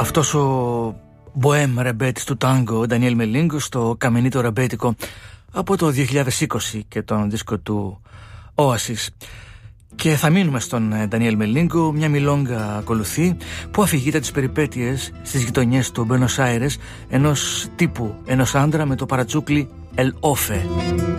Αυτός ο μποέμ ρεμπέτης του τάγκο, ο Ντανιέλ Μελίνγκο, στο καμενίτο ρεμπέτικο από το 2020 και τον δίσκο του Oasis. Και θα μείνουμε στον Ντανιέλ Μελίνγκο. Μια μιλόγκα ακολουθεί που αφηγείται τις περιπέτειες στις γειτονιές του Μπένος Άιρες ενός τύπου, ενός άντρα με το παρατσούκλι El Ofe.